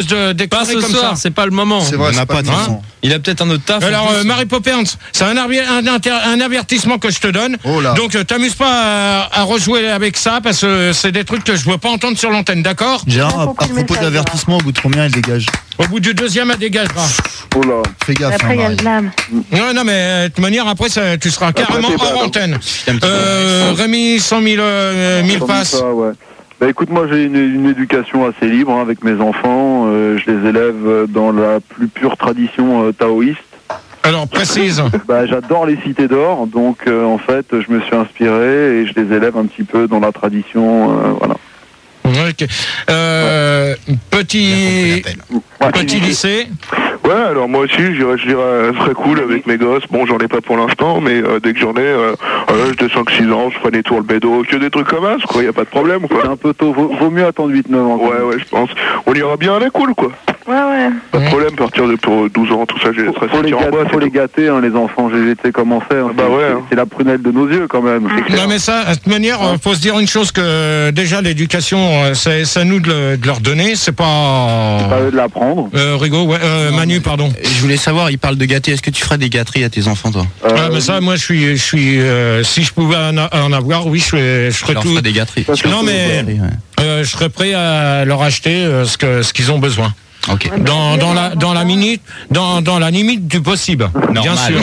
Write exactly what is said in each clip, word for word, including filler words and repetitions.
de déconner pas ce comme soir, ça. c'est pas le moment. C'est vrai, On n'a c'est pas de hein Il a peut-être un autre taf. Alors, euh, Marie Poppins, c'est un, aver- un, inter- un avertissement que je te donne. Oh là. Donc, euh, t'amuses pas à, à rejouer avec ça parce que c'est des trucs que je veux pas entendre sur l'antenne, d'accord? Gérard, J'ai à, à compris le propos message, d'avertissement, au bout de combien il dégage? Au bout du deuxième, elle dégagera. Oh là. Fais gaffe. Après, il y a hein, le Marie. blâme. Non, non, mais euh, de toute manière, après, ça, tu seras carrément c'est pas hors grave. antenne. Euh, Rémi, cent mille, euh, mille Comme passes. ça, ouais. Bah écoute, moi j'ai une, une éducation assez libre hein, avec mes enfants. Euh, je les élève dans la plus pure tradition euh, taoïste. Alors, précise. Bah j'adore les cités d'or, donc euh, en fait je me suis inspiré et je les élève un petit peu dans la tradition. Euh, voilà. Ok. Euh, petit, Ouais. petit lycée. Ouais, alors moi aussi, je dirais, je dirais très cool avec mes gosses. Bon, j'en ai pas pour l'instant, mais euh, dès que j'en ai, euh, à l'âge de cinq six ans, je ferai des tours le bédo, que des trucs comme ça, quoi, y a pas de problème, C'est quoi. un peu tôt, vaut, vaut mieux attendre huit neuf ans. Ouais, ouais, je pense. On ira bien à la cool, quoi. Ouais, ouais. Pas de problème, à partir de pour douze ans, tout ça, j'ai Faut, très faut les en gâter, bas, faut c'est les gâter hein, les enfants. J'ai été comment c'est. Hein, Bah c'est- ouais, c'est- hein. c'est la prunelle de nos yeux quand même. C'est clair. Non, mais ça, de toute manière, euh, faut se dire une chose que déjà l'éducation, euh, c'est c'est à nous de, le- de leur donner. C'est pas. Pas eux de l'apprendre. Euh, Rigaud, ouais, euh, Manu, pardon. Je voulais savoir, il parle de gâter. Est-ce que tu ferais des gâteries à tes enfants, toi? Euh, Ah, mais ça, moi, je suis, je suis, euh, si je pouvais en, a- en avoir, oui, je ferais, je Tu ferais leur tout. ferais des gâteries. Non, mais euh, je serais prêt à leur acheter euh, ce que, ce qu'ils ont besoin. Ok. Dans, dans la, dans la minute, dans, dans la limite du possible. Bien Normal. sûr.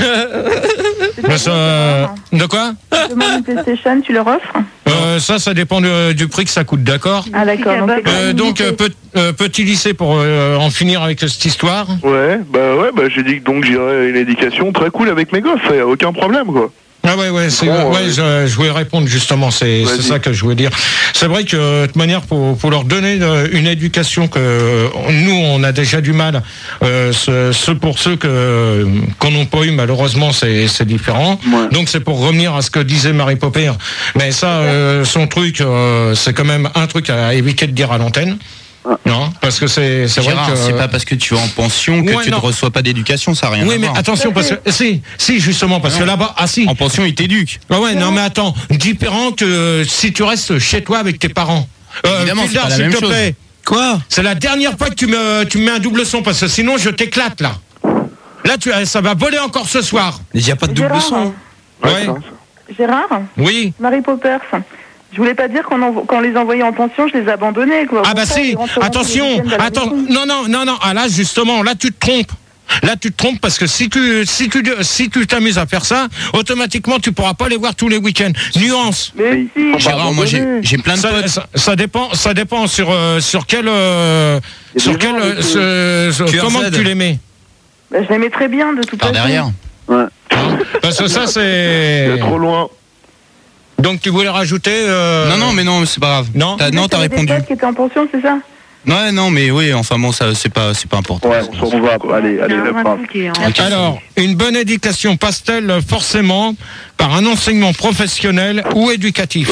Mais ça, de quoi? Tu demandes une PlayStation, tu leur offres? euh, Ça, ça dépend de- du prix que ça coûte, d'accord? Ah, d'accord. Donc, c'est Euh, pas donc, euh, limité. pe- euh, petit lycée pour euh, en finir avec cette histoire. Ouais, bah ouais, bah j'ai dit que donc j'irai une éducation très cool avec mes gosses, y a aucun problème, quoi. Ah ouais, ouais, c'est, Bon, ouais, euh, je, je voulais répondre justement, c'est, c'est Vas-y. ça que je voulais dire. C'est vrai que de toute manière, pour, pour leur donner euh, une éducation que euh, nous, on a déjà du mal, euh, ce, ce pour ceux que qu'on n'a pas eu, malheureusement, c'est, c'est différent. Ouais. Donc c'est pour revenir à ce que disait Marie Popper. Mais ça, euh, son truc, euh, c'est quand même un truc à éviter de dire à l'antenne. Non, parce que c'est, c'est vrai Gérard, que... c'est pas parce que tu es en pension que Ouais, tu non. ne reçois pas d'éducation, ça n'a rien Oui, à mais voir. attention, parce que si, si justement, parce que là-bas, ah si. En pension, ils t'éduquent. Ah ouais, non mais attends, différent que si tu restes chez toi avec tes parents. Euh, Évidemment, c'est Fildar, pas la s'il même te chose. plaît. Quoi? C'est la dernière fois que tu me, tu me mets un double son parce que sinon je t'éclate là. Là, tu, ça va voler encore ce soir. Il n'y a pas de double Gérard, son. Ouais. ça, Gérard, Oui. Marie Poppers. Je voulais pas dire qu'on envo- quand les envoyait en pension, je les abandonnais, quoi. Au Ah bah contraire, si. ils rentreront tous les Attention. week-ends à la Attends. maison. Non, non, non, non. Ah là, justement, là, tu te trompes. Là, tu te trompes parce que si tu, si tu, si tu t'amuses à faire ça, automatiquement, tu pourras pas les voir tous les week-ends. Nuance. Mais si. Faut pas Gérard, moi j'ai abandonner. j'ai plein de Ça, potes. ça, ça dépend, ça dépend sur euh, sur quel euh, Il y a sur des quel gens euh, avec, ce- ce- Q R Z. comment tu les mets. Bah, je l'aimais très bien, de toute Par façon. derrière. Ouais. Parce que ça il c'est. est trop loin. Donc tu voulais rajouter. euh, Non, non, mais non, c'est pas grave. Non. T'as, Tu non, sais t'as qu'il y avait répondu. des potes qui étaient en pension, c'est ça? Ouais, non, mais oui, enfin bon, ça, c'est pas, c'est pas important. Ouais, on va. Allez, allez, Il y a la un phrase. truc qui est en- Ok. Alors, une bonne éducation passe-t-elle forcément par un enseignement professionnel ou éducatif?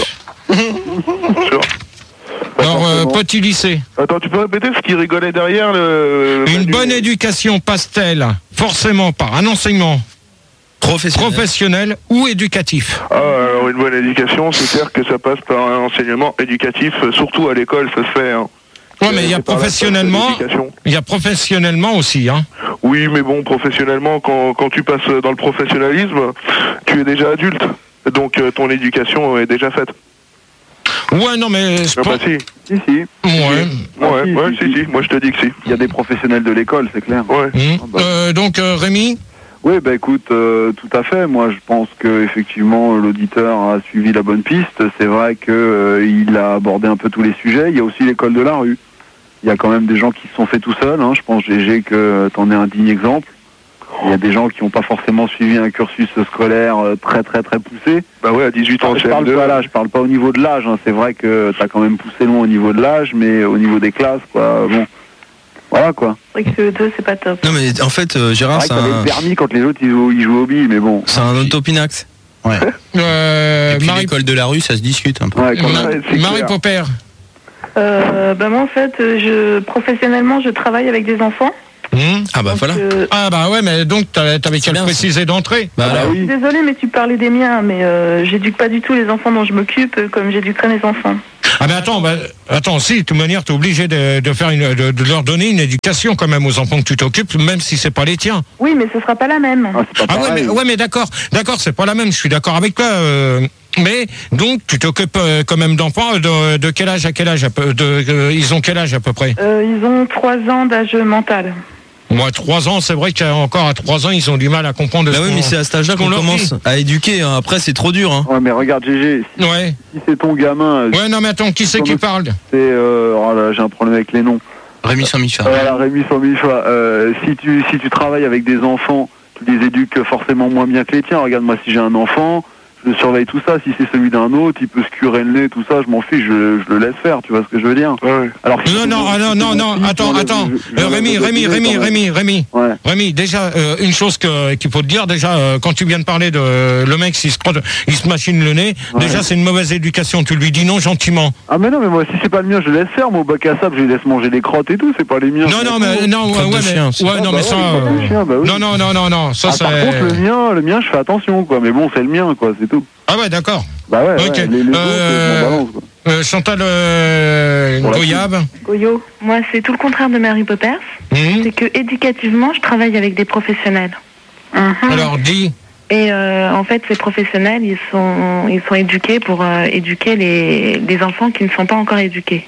Sûr. Pas Alors, euh, forcément. petit lycée. Attends, tu peux répéter ce qui rigolait derrière le... Une Manu bonne éducation passe-t-elle forcément par un enseignement Professionnel. professionnel ou éducatif? Ah, alors une bonne éducation, c'est clair que ça passe par un enseignement éducatif, euh, surtout à l'école, ça se fait. Hein. Ouais, mais il y a C'est par la professionnellement, l'éducation. il y a professionnellement aussi, hein. Oui, mais bon, professionnellement, quand, quand tu passes dans le professionnalisme, tu es déjà adulte. Donc euh, ton éducation est déjà faite. Ouais, non, mais je Ah bah pense- si. Si, si. Ouais. Ouais, Ah, si, ouais, si, si, si. si. Moi je te dis que si. Il y a des professionnels de l'école, c'est clair. Ouais. Hum. Ah bah. Euh, donc euh, Rémi, Oui, bah écoute, euh, tout à fait. Moi, je pense que effectivement, l'auditeur a suivi la bonne piste. C'est vrai que euh, il a abordé un peu tous les sujets. Il y a aussi l'école de la rue. Il y a quand même des gens qui se sont faits tout seuls. Hein. Je pense, G G, que t'en es un digne exemple. Il y a des gens qui n'ont pas forcément suivi un cursus scolaire euh, très très très poussé. Bah ouais, à dix-huit ans, Je c'est parle pas là, je parle pas au niveau de l'âge. Hein. C'est vrai que t'as quand même poussé loin au niveau de l'âge, mais au niveau des classes, quoi. Bon, voilà quoi. C'est vrai que ce deux, c'est pas top. Non, mais en fait, euh, C'est Gérard, vrai que c'est t'avais un, le permis quand les autres ils jouent, ils jouent au billes, mais bon. c'est un autopinax. Ouais. euh, Et puis Marie, l'école de la rue, ça se discute un peu. Ouais, quand Ma- même. c'est Marie clair. Popper. Euh, bah moi, en fait, je, professionnellement, je travaille avec des enfants. Hum. Ah bah Donc, voilà. euh, Ah bah ouais, mais donc t'avais t'avais qu'à le bien, ça. préciser d'entrée. Bah Ah, alors, oui. Désolée, mais tu parlais des miens, mais euh, j'éduque pas du tout les enfants dont je m'occupe euh, comme j'éduquerai mes enfants. Ah mais attends, bah, attends, si, de toute manière, t'es obligé de, de faire une, de, de leur donner une éducation quand même aux enfants que tu t'occupes, même si c'est pas les tiens. Oui, mais ce sera pas la même. Ah, c'est pas Ah ouais, pareil. mais, ouais, mais d'accord, d'accord, c'est pas la même, je suis d'accord avec toi. euh, mais donc, tu t'occupes euh, quand même d'enfants, de, de quel âge à quel âge à peu, de, euh, ils ont quel âge à peu près? Euh, ils ont trois ans d'âge mental. Moi, trois ans, c'est vrai qu'encore à trois ans, ils ont du mal à comprendre. bah ce oui, qu'on- mais c'est à cet âge-là qu'on qu'on leur commence à éduquer. Hein. Après, c'est trop dur. Hein. Ouais, mais regarde, G G, si, Ouais, si c'est ton gamin, euh, ouais, non, mais attends, qui c'est qui parle? c'est. Euh, oh là, j'ai un problème avec les noms. Rémi sans Micha. Voilà, Rémi sans mille fois. Euh, si, tu, si tu travailles avec des enfants, tu les éduques forcément moins bien que les tiens. Regarde, moi, si j'ai un enfant, je surveille tout ça. Si c'est celui d'un autre, il peut se curer le nez, tout ça, je m'en fiche, je, je le laisse faire. Tu vois ce que je veux dire? Ouais. Alors, si Non, c'est non, mon- ah, non, si non, c'est non, mon fils, attends, j'enlève- attends. je- Euh, j'enlève Rémi, le Rémi, bébé Rémi, quand même. Rémi, Rémi. Ouais. Rémi, déjà, euh, une chose que, qu'il faut te dire, déjà, euh, quand tu viens de parler de euh, le mec, s'il se, crotte- il se machine le nez, Ouais. déjà, c'est une mauvaise éducation. Tu lui dis non gentiment. Ah, mais non, mais moi, si c'est pas le mien, je le laisse faire. Moi, au bac à sable, je les laisse manger des crottes et tout, c'est pas les miens. Non, non, mais, non, ouais, Faute de ouais, chien, mais, c'est- ouais, Ah, non, bah mais ouais, ça, faute de euh, chien, bah oui. non, non, non, non, non, ça, Ah, c'est. par contre, le mien, le mien, je fais attention, quoi. Mais bon, c'est le mien, quoi, c'est tout. Ah ouais, d'accord. Bah ouais, Ok. ouais, les, les autres, Euh, je m'en balance, quoi. Euh, Chantal euh, Pour la Goyave. Goyo, moi, c'est tout le contraire de Mary Poppers. Hum. C'est que éducativement, je travaille avec des professionnels. Mhm. Alors, dis. Et euh, en fait, ces professionnels, ils sont, ils sont éduqués pour euh, éduquer les, les enfants qui ne sont pas encore éduqués.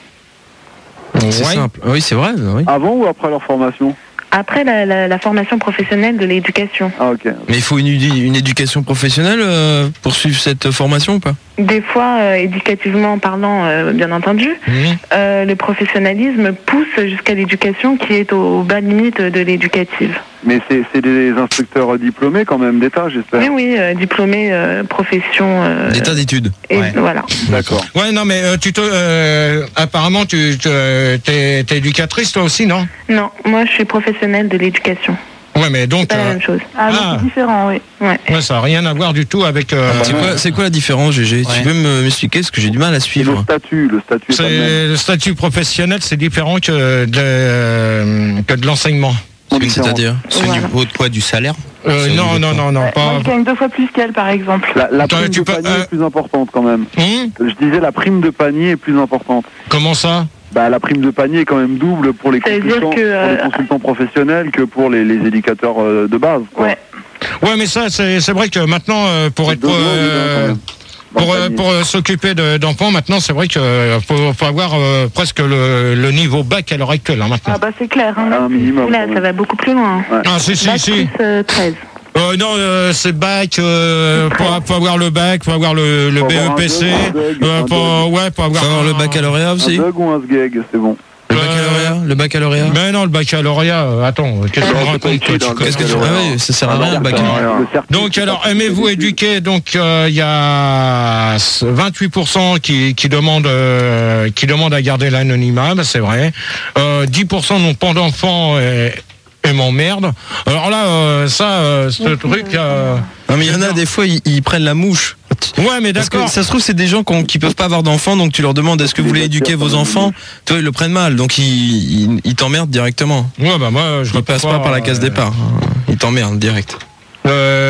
C'est Ouais. simple. Oui, c'est vrai. Oui. Avant ou après leur formation? Après la, la, la formation professionnelle de l'éducation. Ah, ok. Mais il faut une, une éducation professionnelle euh, pour suivre cette formation ou pas? Des fois, euh, éducativement parlant, euh, bien entendu, Hum. euh, le professionnalisme pousse jusqu'à l'éducation qui est au bas limite de l'éducative. Mais c'est c'est des instructeurs diplômés quand même d'État, j'espère. Oui, oui, euh, diplômé, euh, profession. euh, D'état d'études. et Ouais. voilà. D'accord. Ouais, non, mais euh, tu te, euh, apparemment, tu te- t'es, t'es éducatrice toi aussi, non? Non, moi, je suis professionnelle de l'éducation. Ouais, mais donc, C'est pas la euh, même chose. Ah, Ah, Ah. donc c'est différent, oui. Ouais. ouais, ça n'a rien à voir du tout avec. euh, C'est quoi, c'est quoi la différence, G G? Ouais. Tu peux me- m'expliquer parce que j'ai du mal à C'est le suivre. statut, le statut est pas le même. c'est le statut professionnel, c'est différent que de, euh, que de l'enseignement. C'est-à-dire C'est au Voilà. niveau de quoi? Du salaire? Euh, C'est non, au non, niveau non, non, Moi, pas. je gagne deux fois plus qu'elle, par exemple. La, la Toi, prime tu de peux- panier euh, est plus importante quand même. Hum Je disais la prime de panier est plus importante. Comment ça? Bah, la prime de panier est quand même double pour les Ça veut dire consultants, que, pour les euh, consultants professionnels que pour les, les éducateurs euh, de base. Quoi. Ouais. Ouais, mais ça, c'est, c'est vrai que maintenant, euh, pour C'est être deux pro- euros, euh, quand même, dans pour, le euh, panier. pour euh, s'occuper de- d'enfants, maintenant, c'est vrai que euh, faut, faut avoir euh, presque le, le niveau bac à l'heure actuelle, hein, maintenant. Ah bah c'est clair. Hein, Un minimum, Là, quand ça même. va beaucoup plus loin. Ah, si, si, Bac si. plus, euh, treize. Euh, non, euh, c'est bac, euh, pour, faut avoir le bac, faut avoir le, le Faut avoir un B E P C, D E G, euh, un pour, ouais, pour avoir Faut avoir le un- baccalauréat Un aussi? bug ou un sgeg, c'est bon. Le Euh, baccalauréat? Le baccalauréat? Mais non, le baccalauréat, euh, attends, qu'est-ce qu'on Non, c'est raconte pas toi, utile, tu hein, connais- Qu'est-ce que tu... Ah oui, ça sert à rien le Bah, baccalauréat. le certif, Donc c'est alors, pas- aimez-vous c'est- éduquer? Donc euh, il y a vingt-huit pour cent qui, qui demandent euh, qui demandent à garder l'anonymat, bah, c'est vrai. Euh, dix pour cent n'ont pas d'enfants et, et m'emmerdent. Alors là, euh, ça, euh, ce truc. euh, Non mais il y en a des fois, ils, ils prennent la mouche. Ouais, mais Parce que d'accord. ça se trouve, c'est des gens qui, ont- qui peuvent pas avoir d'enfants, donc tu leur demandes est-ce que vous voulez éduquer vos enfants? Toi, ils le prennent mal, donc ils, ils, ils t'emmerdent directement. Ouais, bah moi, je Ils passent pas par la case euh, départ. Ils t'emmerdent direct. Euh,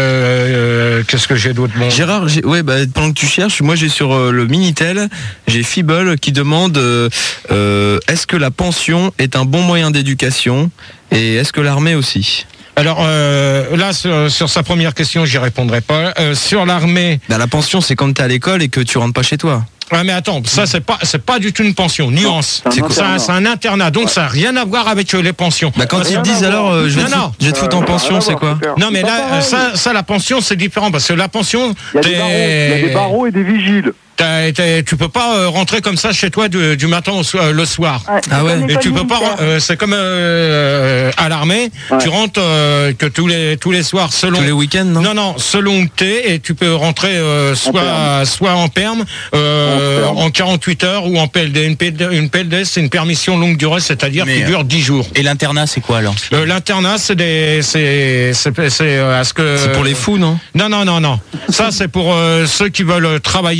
euh, Qu'est-ce que j'ai d'autre bon. Gérard, j'ai- ouais, bah, pendant que tu cherches, moi j'ai sur euh, le Minitel, j'ai Fibble qui demande euh, euh, est-ce que la pension est un bon moyen d'éducation et est-ce que l'armée aussi? Alors euh, là, sur, sur sa première question, j'y répondrai pas. Euh, sur l'armée. Bah, la pension, c'est quand t'es à l'école et que tu rentres pas chez toi. Ouais, mais attends, ça c'est pas c'est pas du tout une pension. Nuance. c'est un C'est quoi? C'est un, internat. c'est un internat, donc ça n'a rien à voir avec euh, les pensions. Bah, quand ils Rien te disent à voir. alors euh, je vais te Non, foutre- non. je vais te foutre en Euh, pension, rien à c'est voir, quoi? clair. Non, mais C'est pas là, pareil. ça, ça, la pension, c'est différent parce que la pension, Il y a des t'es- barreaux, il y a des barreaux et des vigiles. t'as- t'es- tu peux pas euh, rentrer comme ça chez toi du, du matin au soir, le soir. Ouais, Ah c'est ouais, comme Et tu l'école peux pas, militaire. euh, c'est comme euh, à l'armée, Ouais. tu rentres euh, que tous les tous les soirs selon. Tous les week-ends, non? Non, non, selon où t'es, et tu peux rentrer euh, soit, perme. soit en perme, euh, En perme. en quarante-huit heures ou en P L D. Une P L D, une P L D, c'est une permission longue durée, c'est-à-dire Mais, qui euh, dure dix jours. Et l'internat, c'est quoi alors? Euh, L'internat, c'est des, c'est, c'est, c'est, euh, à ce que. C'est pour les fous, non? Non, non, non, non. Ça, c'est pour euh, ceux qui veulent travailler, qui,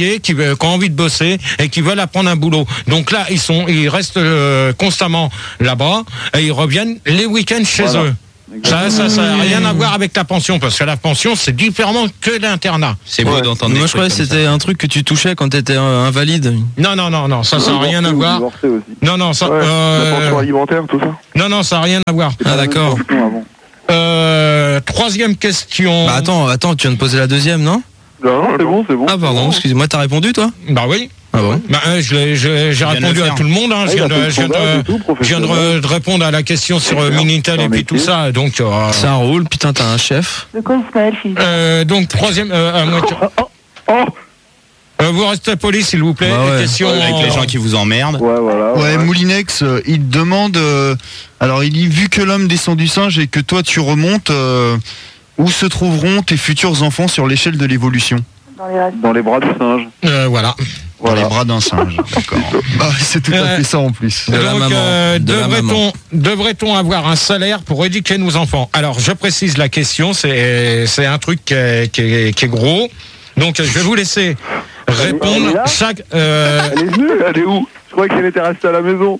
veulent- qui ont envie de bosser et qui veulent apprendre un boulot. Donc là, ils sont, ils restent euh, constamment là-bas et ils reviennent les week-ends chez Voilà. eux. Ça, ça, ça n'a rien à voir avec la pension, parce que la pension, c'est différent que l'internat. C'est beau Ouais. d'entendre Moi des je croyais que trucs comme c'était un truc que tu touchais quand t'étais euh, invalide. Non, non, non, non, ça, ça n'a rien à Divorcé ou voir. divorcé aussi. Non, non, ça, Ouais, euh, la pension alimentaire, tout ça. non, non, ça n'a rien à voir. Ah d'accord. Avant. Euh, troisième question. Bah attends, attends, tu viens de poser la deuxième, non? Non, C'est bon, c'est bon. Ah pardon, excuse-moi, t'as répondu toi? Bah oui. Ah bon? Bah, euh, je l'ai- je- j'ai viens de répondu le à faire. tout le monde. Hein. Ah, Je il viens a de, fait le je viens de- sondage et tout, je viens de, professionnel. re- de répondre à la question sur euh, C'est Minitel un et puis tout métier. ça. Donc, euh, Ça roule, putain t'as un chef. De quoi Ismaël, fils euh, donc troisième. Euh, à moitié- Oh, euh, vous restez poli, s'il vous plaît. Bah ouais. Question Avec les en- gens qui vous emmerdent. ouais, voilà. Ouais, Moulinex, euh, il te demande. euh, alors, il dit vu que l'homme descend du singe et que toi tu remontes, euh, où se trouveront tes futurs enfants sur l'échelle de l'évolution? dans les racines. Dans les bras du singe. Euh, voilà. Dans Voilà. les bras d'un singe. D'accord. Bah, c'est tout à Euh, fait ça en plus. De la Donc, maman, euh, de la maman. devrait-on devrait-on avoir un salaire pour éduquer nos enfants? Alors, je précise la question, c'est c'est un truc qui est, qui est- qui est gros. Donc, je vais vous laisser Elle est répondre là chaque. euh, Elle est venue. Elle est où? Je croyais qu'elle était restée à la maison.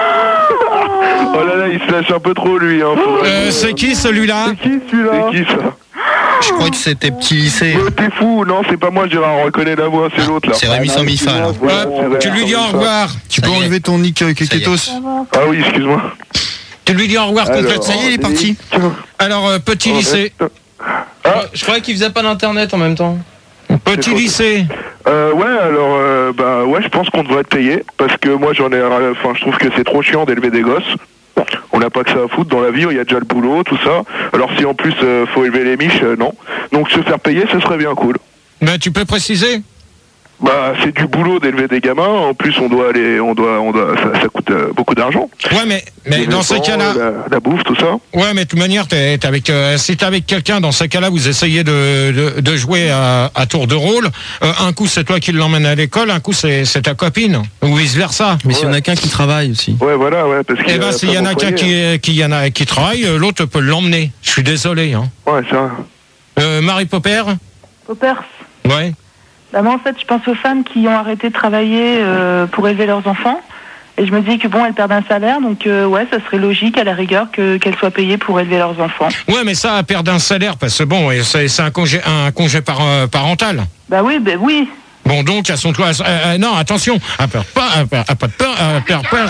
Oh là là, il se lâche un peu trop, lui. Hein. Faut- euh, c'est qui celui-là? C'est qui celui-là? C'est qui, ça? Je crois que c'était petit lycée. Oh, t'es fou. Non, c'est pas moi, Gérard. On reconnaît la voix, c'est l'autre, là. C'est Rémi sans Mifa, là. Ouais, Ouais, tu lui dis au revoir. Tu peux Ça y est. enlever ton nick euh, y est. Keketos? Ah oui, excuse-moi. Tu lui dis au revoir Alors, complètement. Ça y est, il est parti. Alors, euh, petit Oh, lycée. Ah. Je croyais qu'il faisait pas d'internet en même temps. Petit c'est lycée. Euh, ouais, alors, euh, bah, ouais, je pense qu'on devrait te payer. Parce que moi, j'en ai. Enfin, je trouve que c'est trop chiant d'élever des gosses. On n'a pas que ça à foutre dans la vie, il y a déjà le boulot, tout ça. Alors, si en plus, euh, faut élever les miches, euh, non. Donc, se faire payer, ce serait bien cool. Ben, tu peux préciser? Bah, c'est du boulot d'élever des gamins. En plus, on doit aller. On doit. On doit ça, ça coûte euh, beaucoup d'argent. Ouais, mais, mais Les dans ces vêtements, cas-là. La, la bouffe, tout ça. Ouais, mais de toute manière, t'es, t'es avec, euh, si t'es avec quelqu'un, dans ces cas-là, vous essayez de, de, de jouer à, à tour de rôle. Euh, un coup, c'est toi qui l'emmène à l'école, un coup, c'est, c'est ta copine, ou vice-versa. Mais s'il y en a qu'un qui travaille aussi. Ouais, voilà, ouais. Parce que. Eh ben, s'il y en a qu'un qui, est- qui, y en a, qui travaille, euh, l'autre peut l'emmener. Je suis désolé. Hein. Ouais, c'est vrai. Euh, Marie Popper? Poppers. Ouais. Bah, moi, en fait, je pense aux femmes qui ont arrêté de travailler euh, pour élever leurs enfants. Et je me dis que bon, elles perdent un salaire, donc euh, ouais, ça serait logique à la rigueur que, qu'elles soient payées pour élever leurs enfants. Ouais, mais ça, à perdre un salaire, parce que bon, c'est, c'est un congé, un congé par, euh, parental. Bah oui, bah oui. Bon, donc, à son toit, euh, euh, non, attention, à peur pas, à peur, à pas de peur, à peur, peur.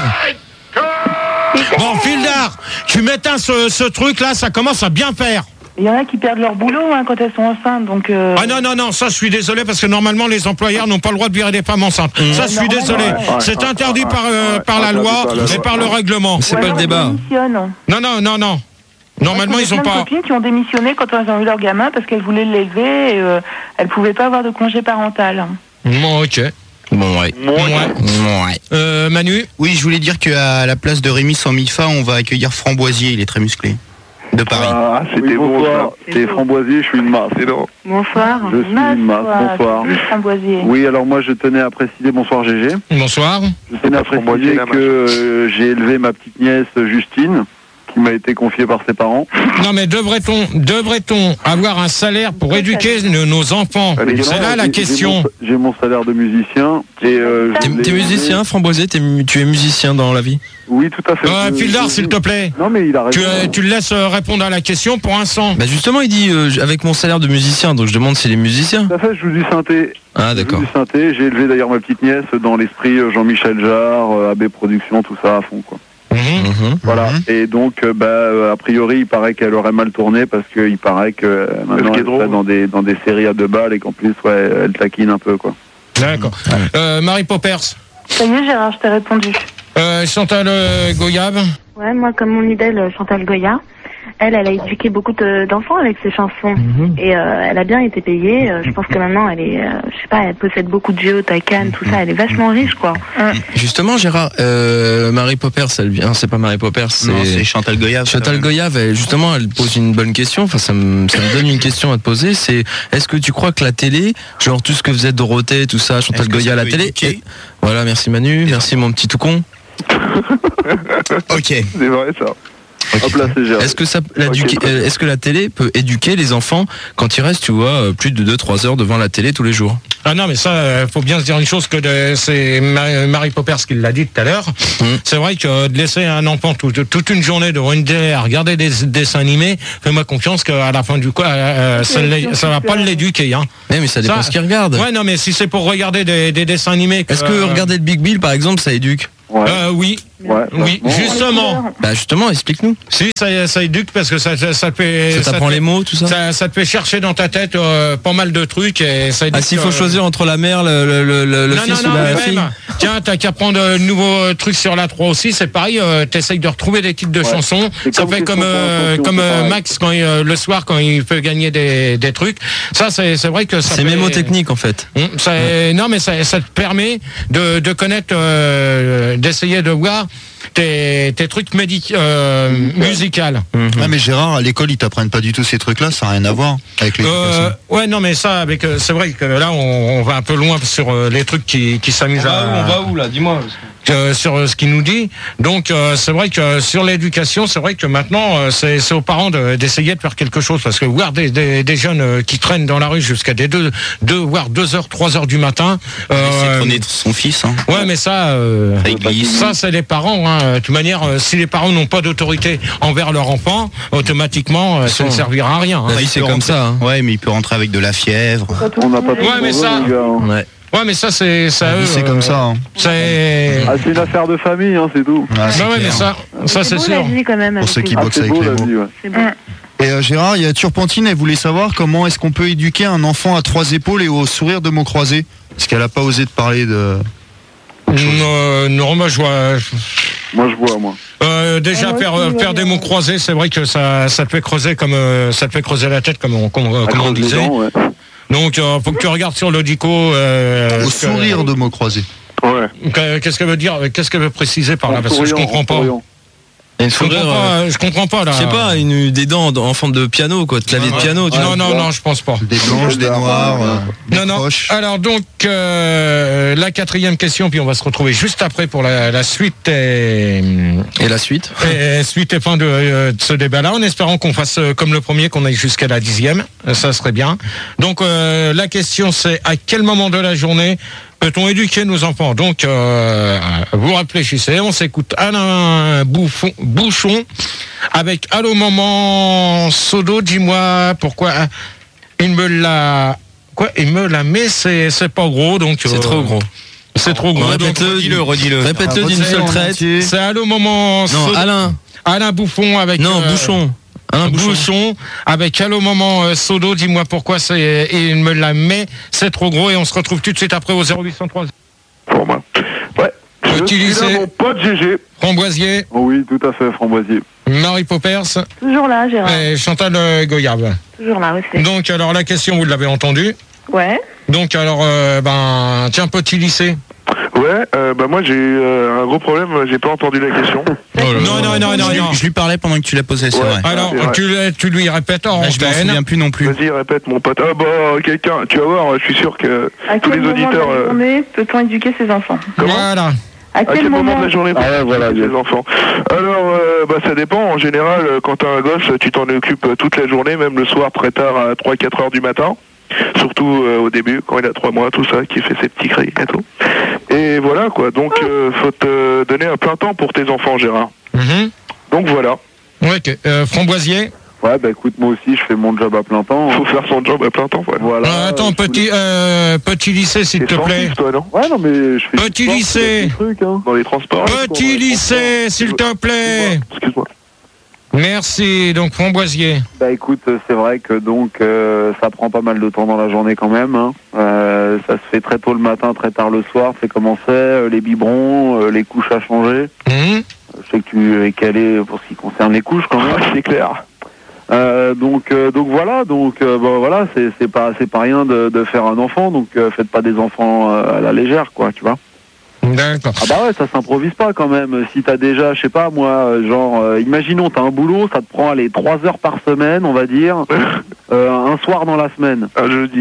Bon, Fildar, tu m'éteins ce, ce truc-là, ça commence à bien faire. Il y en a qui perdent leur boulot hein, quand elles sont enceintes, donc... Euh... Ah non, non, non, ça je suis désolé parce que normalement les employeurs n'ont pas le droit de virer des femmes enceintes. Ça je suis Normalement, désolé. ouais, ouais, C'est ouais, interdit ouais, par, euh, ouais, par la interdit loi par la et loi. par le règlement. C'est ou pas le alors elles débat. démissionnent. Non, non, non, non. Normalement Moi, ils j'ai ont plein de pas... copines qui ont démissionné quand elles ont eu leur gamin parce qu'elles voulaient l'élever et euh, elles pouvaient pas avoir de congé parental. Bon, ok. Bon, ouais. Ouais. Ouais. Euh, Manu? Oui, je voulais dire qu'à la place de Rémi sans Mifa, on va accueillir Framboisier, il est très musclé. De Paris. Ah, c'était Oui, bon, bonsoir. ça. C'est Framboisier, je suis une masse. C'est non. Bonsoir. Je suis une masse, bonsoir. Louis Framboisier. Oui, alors moi je tenais à préciser, bonsoir G G, Bonsoir. je tenais à Framboisier, préciser la que euh, j'ai élevé ma petite nièce Justine, qui m'a été confiée par ses parents. Non mais devrait-on devrait-on avoir un salaire pour éduquer nos, nos enfants? Allez, C'est Non, là la j'ai- question. J'ai mon, j'ai mon salaire de musicien et euh, je T'es, l'ai t'es élevé- musicien, Framboisier, t'es mu- tu es musicien dans la vie. Oui, tout à fait. Euh, Je- Fildar, je- s'il te plaît. Non mais il a raison. Tu, euh, tu le laisses euh, répondre à la question pour un cent. Bah justement, il dit euh, avec mon salaire de musicien, donc je demande s'il est musicien. Tout à fait, je joue du synthé. Ah Je d'accord. joue du synthé. J'ai élevé d'ailleurs ma petite nièce dans l'esprit euh, Jean-Michel Jarre, euh, A B Productions, tout ça à fond quoi. Mhm. Mhm. Voilà. Mhm. Et donc, euh, bah, euh, a priori, il paraît qu'elle aurait mal tourné parce qu'il paraît que euh, maintenant Est-ce elle qu'elle est serait drôle dans des dans des séries à deux balles et qu'en plus, ouais, elle taquine un peu quoi. D'accord. Euh, Marie Poppers. Ça y est, Gérard, je t'ai répondu. Euh, Chantal euh, Goyave. Ouais, moi, comme mon idole, Chantal Goya, elle, elle a éduqué beaucoup de- d'enfants avec ses chansons. Et euh, elle a bien été payée. Euh, je pense que maintenant, elle est, euh, je sais pas, elle possède beaucoup de duos, Taycan, tout ça. Elle est vachement riche, quoi. Justement, Gérard, euh, Marie Poppers, elle vient, c'est pas Marie Poppers, c'est Non, c'est Chantal Goya. Chantal Goyave. Elle, justement, elle pose une bonne question. Enfin, ça me, ça me donne une question à te poser. C'est, est-ce que tu crois que la télé, genre tout ce que faisait Dorothée, tout ça, Chantal Est-ce que Goya ça à la peut télé, éduquer et- voilà, merci Manu, merci mon petit tout con. Ok. C'est vrai, ça. Hop là, c'est géré. Est-ce que ça, l'éduquer- Ok, très bien. est-ce que la télé peut éduquer les enfants quand ils restent, tu vois, euh, plus de deux trois heures devant la télé tous les jours? Ah non, mais ça, euh, faut bien se dire une chose que de- c'est Marie, Marie Poppers qui l'a dit tout à l'heure. Mmh. C'est vrai que de laisser un enfant tout- toute une journée devant une télé à regarder des dessins animés, fais-moi confiance qu'à la fin du coup, euh, ça, l'é- ça va pas l'éduquer. Hein. Mais, mais ça dépend Ça- ce qu'ils regardent. Ouais, non, mais si c'est pour regarder des, des dessins animés, Est-ce que euh, regarder le Big Bill, par exemple, ça éduque? Ouais. euh, oui, Ouais, oui, vachement. justement. Bah justement, explique-nous. Si ça, ça éduque parce que ça, ça, ça te fait, Ça t'apprend te- les mots, tout ça. ça, ça te fait chercher dans ta tête euh, pas mal de trucs et ça éduque. Ah, s'il faut euh, choisir entre la mère, le, le, le, le non, fils non, ou non, la mais fille. même, tiens, t'as qu'à prendre de nouveaux euh, trucs sur la trois aussi, c'est pareil, euh, t'essayes de retrouver des titres de Ouais. chansons, C'est ça comme fait question comme, euh, pour attention, comme c'est euh, pareil. Max quand il, euh, le soir quand il peut gagner des, des trucs, ça c'est c'est vrai que ça C'est fait- mémotechnique en fait. Hum, ça, Non mais ça, ça te permet de, de connaître, euh, d'essayer de voir tes, tes trucs médic euh, musicales. Ouais, mais Gérard, à l'école, ils t'apprennent pas du tout ces trucs-là, ça n'a rien à voir avec l'éducation. Euh, ouais, non, mais ça, avec, euh, c'est vrai que là, on, on va un peu loin sur euh, les trucs qui, qui s'amusent à. où là? Dis-moi. euh, sur euh, ce qu'il nous dit. Donc, euh, c'est vrai que sur l'éducation, c'est vrai que maintenant, euh, c'est c'est aux parents de- d'essayer de faire quelque chose, parce que voir des, des, des jeunes euh, qui traînent dans la rue jusqu'à des deux, deux voire deux heures, trois heures du matin. C'est euh, connaître son fils. Hein. Ouais, mais ça, euh, Ça glisse. ça c'est les parents. Hein. De toute manière, euh, si les parents n'ont pas d'autorité envers leur enfant, automatiquement, euh, ça ne servira à rien. Hein. La vie, il c'est peut comme rentrer- ça. hein. Ouais, mais il peut rentrer avec de la fièvre. On n'a pas tout Ouais, mais ce qu'on ça- veut, les gars, hein. Ouais. Ouais, mais ça, c'est ça. La vie, eux, c'est euh, comme ça. Hein. C'est. Ah, c'est une affaire de famille, hein, c'est tout. Ah, c'est Bah ouais, mais clair. ça, ça c'est beau sûr. la vie quand même. Pour avec ceux les qui Ah, boxent c'est avec beau les la mots. vie, ouais. C'est beau. Et euh, Gérard, il y a Turpentine, elle voulait savoir comment est-ce qu'on peut éduquer un enfant à trois épaules et au sourire de mots croisés. Parce qu'elle a pas osé te parler de... Non, non, moi je vois. Moi, je vois, moi. Euh, déjà Ah, moi faire, aussi, euh, ouais, faire des ouais. mots croisés, c'est vrai que ça, ça te fait creuser comme euh, ça te fait creuser la tête comme on, comme, euh, À comme on cause des disait. dents, ouais. Donc euh, faut que tu regardes sur l'audico. Euh, Au ce que- sourire de mots croisés. Ouais. que- Qu'est-ce qu'elle veut dire Qu'est-ce qu'elle veut préciser par là En Parce que je souriant, comprends en pas. souriant. Et une Je comprends sourire, euh, pas. Je comprends pas là. je sais pas, une, des dents en en forme de piano, quoi, de clavier de piano. Tu Non, vois. non, non, je pense pas. Des blanches, des noires, euh, des Non, non. croches. Alors donc euh, la quatrième question, puis on va se retrouver juste après pour la, la suite et, Et la suite? et suite et fin de, euh, de ce débat-là, en espérant qu'on fasse euh, comme le premier, qu'on aille jusqu'à la dixième, Euh, ça serait bien. Donc euh, la question c'est à quel moment de la journée peut-on éduquer nos enfants? Donc euh, vous réfléchissez, on s'écoute Alain Bouffon, Bouchon avec Allô maman Sodo, dis-moi pourquoi il me l'a quoi il me l'a met, c'est c'est pas gros donc C'est euh, trop gros. c'est trop gros. donc, Répète-le, Redis-le, redis-le. Répète-le Ah, d'une redis-le seule en traite. entier. c'est Allô maman Non, Sodo. Alain. Alain Bouffon avec Non, euh, Bouchon. Alain Bouchon. Bouchon avec Allô maman euh, Sodo, dis-moi pourquoi c'est et il me la met, c'est trop gros et on se retrouve tout de suite après au zéro huit cent trois. Pour moi. Ouais. Je Utiliser. suis là, mon pote G G. Framboisier, Oh oui, tout à fait, Framboisier. Marie Poppers Toujours là, Gérard. et Chantal euh, Goyave. Toujours là aussi. Donc alors la question vous l'avez entendue. Ouais. Donc alors euh, ben tiens petit lycée. Ouais, euh, bah moi j'ai euh, un gros problème, j'ai pas entendu la question. Non non non non Je, non. je lui parlais pendant que tu l'as posé, c'est Ouais. vrai. Alors c'est vrai. tu, tu lui répètes en Là, je m'en antenne. souviens plus non plus. Vas-y, répète mon pote. Ah bah quelqu'un, tu vas voir, je suis sûr que À tous quel les moment auditeurs... de la euh, journée peut-on éduquer ses enfants? Voilà. À À quel moment de la journée pour Ah ouais, voilà, les yes. enfants? Alors, euh, bah ça dépend. En général, euh, quand t'as un gosse, tu t'en occupes euh, toute la journée, même le soir très tard à trois quatre heures du matin. Surtout euh, au début, quand il a trois mois, tout ça, qui fait ses petits cris et tout. Et voilà quoi. Donc, euh, faut te donner un plein temps pour tes enfants, Gérard. Mhm. Donc voilà. Ouais, ok. Euh, Framboisier. Ouais, bah écoute, moi aussi, je fais mon job à plein temps. Faut faire son job à plein temps. Voilà. Voilà. Euh, attends, je petit euh, petit lycée s'il T'es te plaît. sportif, toi, non? voulais- Ouais, non, mais je fais Petit du sport, lycée. je fais des trucs, hein. Dans les transports. Petit lycée s'il te plaît. Excuse-moi. Merci. Donc Framboisier. Bah écoute, euh, c'est vrai que donc euh, ça prend pas mal de temps dans la journée quand même. Hein. Euh, ça se fait très tôt le matin, très tard le soir. C'est comment c'est, euh, les biberons, euh, les couches à changer. Mhm. Je sais que tu es calé pour ce qui concerne les couches quand même. Ah, c'est clair. Euh, donc euh, donc voilà, donc euh, bon, voilà, c'est c'est pas c'est pas rien de, de faire un enfant. Donc euh, faites pas des enfants euh, à la légère, quoi, tu vois. D'accord. Ah bah ouais, ça s'improvise pas quand même. Si t'as déjà, je sais pas moi, euh, genre, euh, imaginons t'as un boulot, ça te prend allez trois heures par semaine, on va dire, euh, un soir dans la semaine. Un jeudi.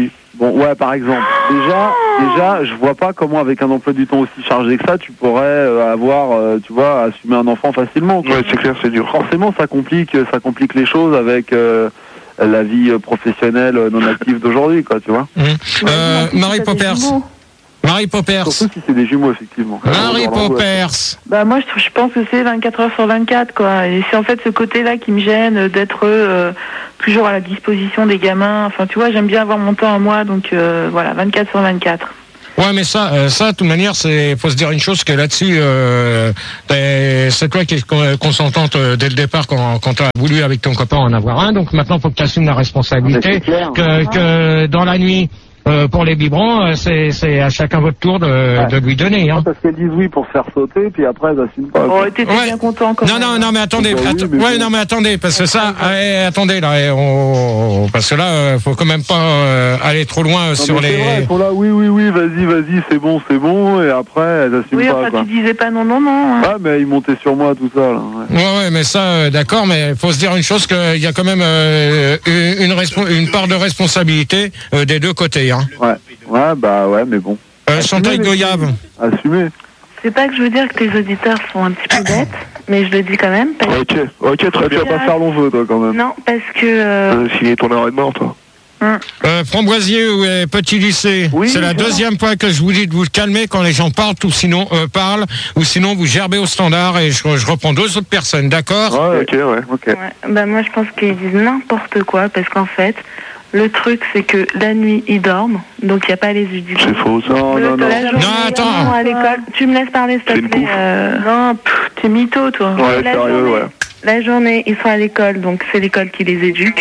Bon, ouais, par exemple. Déjà, déjà, je vois pas comment, avec un emploi du temps aussi chargé que ça, tu pourrais euh, avoir, euh, tu vois, assumer un enfant facilement. Quoi. Ouais, c'est clair, c'est dur. Forcément, ça complique, ça complique les choses avec euh, la vie professionnelle non active d'aujourd'hui, quoi, tu vois. Mmh. Euh, Marie Poppers. Marie Poppers. Surtout si c'est des jumeaux, effectivement. Marie Poppers. Bah moi, je, je pense que c'est vingt-quatre heures sur vingt-quatre, quoi. Et c'est en fait ce côté-là qui me gêne, d'être euh, toujours à la disposition des gamins. Enfin, tu vois, j'aime bien avoir mon temps à moi, donc euh, voilà, vingt-quatre sur vingt-quatre. Ouais, mais ça, euh, ça, de toute manière, c'est, faut se dire une chose, que là-dessus, euh, c'est toi qui es consentante euh, dès le départ quand, quand tu as voulu avec ton copain en avoir un. Donc maintenant, faut que tu assumes la responsabilité, que, que dans la nuit. Euh, pour les biberons, euh, c'est, c'est à chacun votre tour de, ouais. de lui donner. Hein. Parce qu'elles disent oui pour se faire sauter, puis après elles assument pas. Oh, t'étais ouais. bien content quand non, même. Non, non, mais attendez, oui, att- mais ouais, bon. non, mais attendez, parce que ça, eh, attendez là, eh, on, parce que là, euh, faut quand même pas euh, aller trop loin non, sur les. C'est vrai, elles sont là, oui, oui, oui, vas-y, vas-y, c'est bon, c'est bon, et après elles assument oui, pas. Oui, enfin, quoi. tu disais pas non, non, non. Hein. Ah, mais ils montaient sur moi, tout ça. Là, ouais. ouais, ouais, mais ça, euh, d'accord, mais il faut se dire une chose, qu'il y a quand même euh, une, une, respo- une part de responsabilité euh, des deux côtés. Hein. Ouais. Ouais, bah ouais, mais bon. Euh, Chantal Goyave. Assumé. C'est pas que je veux dire que tes auditeurs sont un petit peu bêtes, mais je le dis quand même. Parce... Ok, ok, très bien. Tu vas pas faire long feu, toi, quand même. Non, parce que... Euh... Euh, signer ton arrêt de mort, toi. Hum. Euh, Framboisier, ouais, petit lycée. Oui, c'est la deuxième fois que je vous dis de vous calmer quand les gens parlent, ou sinon euh, parlent, ou sinon vous gerbez au standard et je, je reprends deux autres personnes, d'accord? Ouais, ok, ouais, ok. Ouais. Bah moi je pense qu'ils disent n'importe quoi parce qu'en fait. Le truc, c'est que la nuit, ils dorment, donc il n'y a pas les éducateurs. C'est faux, ça. Non, non, non. La journée, non, attends. À l'école. Tu me laisses parler, s'il te plaît. Euh... Non, pff, t'es mytho, toi. Ouais, la sérieux, journée, ouais. La journée, ils sont à l'école, donc c'est l'école qui les éduque.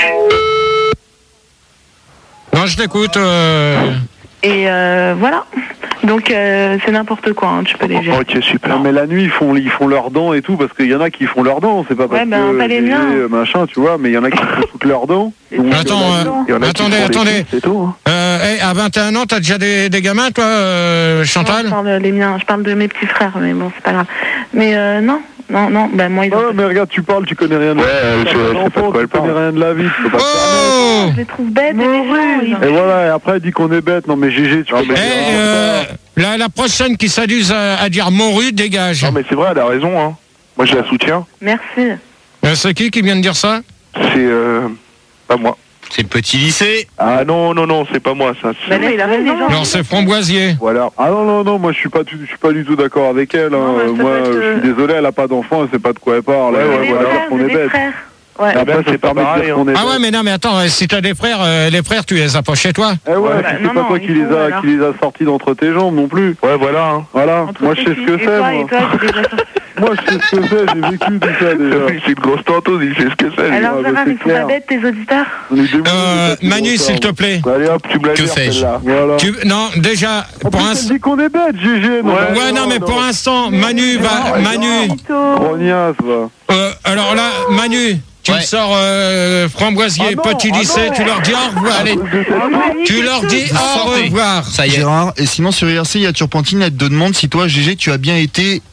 Non, je t'écoute. Euh... Et euh, voilà. Donc euh, c'est n'importe quoi, hein, tu peux les gérer. Ok, super. Non, mais la nuit, ils font, ils font leurs dents et tout, parce qu'il y en a qui font leurs dents, c'est pas parce ouais, ben, que pas les miens. G G, machin, tu vois, mais il y en a qui font toutes leurs dents. Donc, attends, euh, attendez, attendez. C'est tout, hein. Euh, hey, à vingt et un ans, t'as déjà des, des gamins, toi, euh, Chantal? Non, je parle les miens, je parle de mes petits frères, mais bon, c'est pas grave. Mais euh, non, non, non, ben moi ils ont... Oh, mais regarde, tu parles, tu connais rien de ouais, la vie. Ouais, je sais pas de quoi elle Tu connais parle. rien de la vie, tu peux pas te Oh permettre. Je les trouve bêtes, et les gens, Et voilà, et après, elle dit qu'on est bête. Non, mais G G, tu Ah, peux mais- pas Eh, dire, euh, la, la prochaine qui s'amuse à, à dire Moru, dégage. Non, mais c'est vrai, elle a raison, hein. Moi, je la soutiens. Merci. Euh, c'est qui qui vient de dire ça? C'est, euh, pas moi. C'est le petit lycée. Ah non, non, non, c'est pas moi, ça. Bah, là, il a raison. Non, c'est Framboisier. Voilà. Ah non, non, non, moi je suis pas, du- je suis pas du tout d'accord avec elle. Hein. Non, mais ça Moi, peut être, je suis désolé, elle a pas d'enfant, elle sait pas de quoi elle parle. Ouais, Elle ouais, va Les voilà. dire frères, qu'on j'ai est des bête. frères. Ouais. Après, ben, ça c'est pas permet de dire pareil, qu'on est Ah ouais, bête. mais non, mais attends, euh, si t'as des frères, euh, les frères, tu les as pas chez toi. Eh ouais, Ouais, puis bah, c'est non, pas non, toi il qui les faut, a, alors. qui les a sortis d'entre tes jambes non plus. Ouais, voilà, hein. Voilà. Entre Moi je sais tes ce que filles. c'est. Et toi, Moi. et toi, j'ai déjà sorti. Moi je sais ce que c'est, j'ai vécu tout ça déjà. C'est une grosse tanteuse, il sait ce que c'est. lui. Alors, Ah, bah, Gérard, c'est ils sont pas clair. bêtes, tes auditeurs? On est démoulés, Euh, ça, c'est Manu, bon, s'il ça. te plaît. Allez hop, tu me l'as Que dit, fais-je celle-là. Voilà. Tu, non, déjà, En pour plus, un... elle dit qu'on est bête, G G. non, Ouais, Ouais, non, mais pour l'instant, Manu va... non, Manu, Mytho. Grognasse, va. euh, alors là, Manu, tu Ouais. me sors euh, Framboisier, Ah non, petit ah lycée, non. tu leur dis au revoir, allez. Tu leur dis au Sortez. revoir. Ça y est. Gérard, et sinon sur I R C, il y a Turpentine, elle te demande si toi, G G, tu as bien été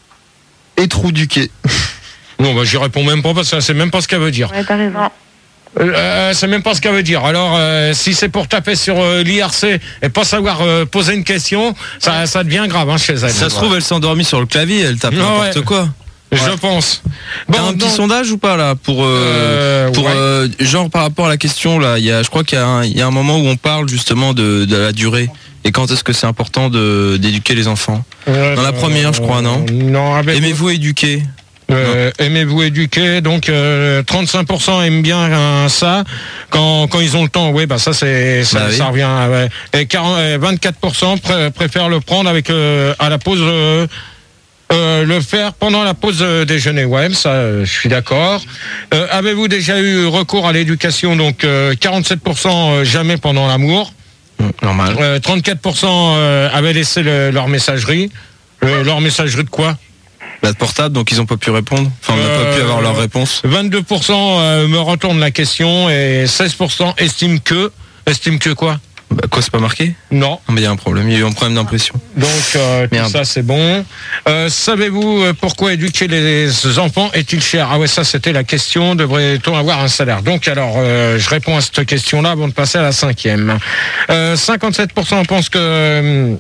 étrouduqué. Bon, bah, j'y réponds même pas parce que c'est même pas ce qu'elle veut dire. Ouais, t'as raison. Euh, c'est même pas ce qu'elle veut dire. Alors, euh, si c'est pour taper sur euh, l'I R C et pas savoir euh, poser une question, ça, ça devient grave hein, chez elle. Ça se trouve, elle s'est endormie sur le clavier, elle tape Non, n'importe ouais. quoi. Je pense. T'as un petit donc- sondage ou pas là pour euh, Euh, pour ouais. euh, genre par rapport à la question là, il y a, je crois qu'il y a un, il y a un moment où on parle justement de, de la durée et quand est-ce que c'est important de d'éduquer les enfants. Euh, Dans la première, je crois, non Non, avec Aimez-vous éduquer? Euh, aimez-vous éduquer, donc euh, trente-cinq pour cent aiment bien euh, ça. Quand, quand ils ont le temps, oui, bah ça c'est ça, Bah oui. ça revient. Ouais. Et quarante, euh, vingt-quatre pour cent pré- préfèrent le prendre avec euh, à la pause. Euh, euh, le faire pendant la pause euh, déjeuner. Ouais, ça, euh, je suis d'accord. Euh, avez-vous déjà eu recours à l'éducation? Donc euh, quarante-sept pour cent euh, jamais pendant l'amour. Normal. Euh, trente-quatre pour cent euh, avaient laissé le- leur messagerie. Euh, leur messagerie de quoi? Bah, de portable, donc ils ont pas pu répondre. Enfin, on n'a pas pu Euh, avoir leur réponse. vingt-deux pour cent euh, me retournent la question et seize pour cent estiment que. Estiment que quoi? Bah, quoi, c'est pas marqué? Non. Mais il y a un problème, il y a eu un problème d'impression. Donc euh, tout Merde. ça c'est bon. Euh, savez-vous euh, pourquoi éduquer les enfants est-il cher? Ah ouais, ça c'était la question. Devrait-on avoir un salaire? Donc alors euh, je réponds à cette question-là avant de passer à la cinquième. Euh, cinquante-sept pour cent pensent que euh,